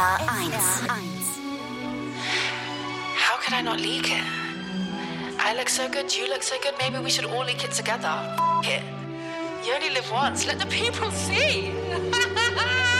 SR1. How could I not leak it? I look so good, you look so good, maybe we should all leak it together. F it. You only live once, let the people see.